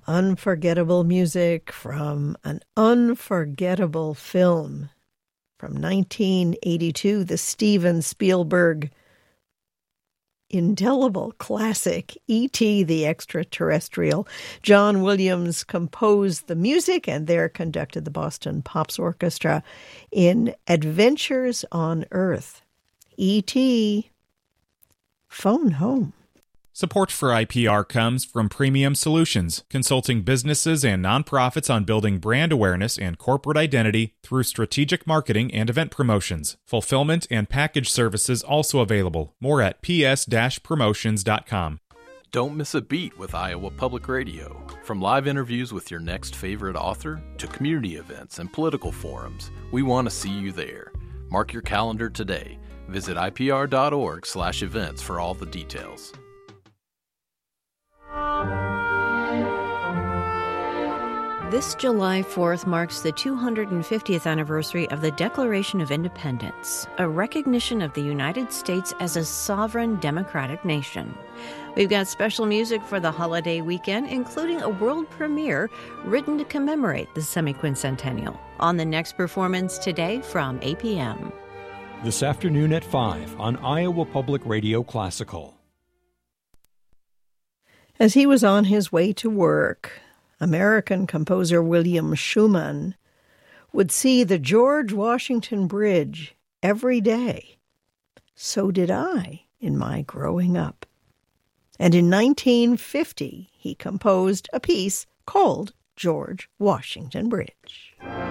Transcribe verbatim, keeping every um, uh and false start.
Unforgettable music from an unforgettable film. From nineteen eighty-two, the Steven Spielberg indelible classic, E T the Extraterrestrial. John Williams composed the music and there conducted the Boston Pops Orchestra in Adventures on Earth. E T, phone home. Support for I P R comes from Premium Solutions, consulting businesses and nonprofits on building brand awareness and corporate identity through strategic marketing and event promotions. Fulfillment and package services also available. More at p s dash promotions dot com. Don't miss a beat with Iowa Public Radio. From live interviews with your next favorite author to community events and political forums, we want to see you there. Mark your calendar today. Visit I P R dot org slash events for all the details. This July fourth marks the two hundred fiftieth anniversary of the Declaration of Independence, a recognition of the United States as a sovereign democratic nation. We've got special music for the holiday weekend, including a world premiere written to commemorate the semi-quincentennial on the next performance today from eight p.m. This afternoon at five on Iowa Public Radio Classical. As he was on his way to work, American composer William Schuman would see the George Washington Bridge every day. So did I in my growing up. And in nineteen fifty, he composed a piece called George Washington Bridge.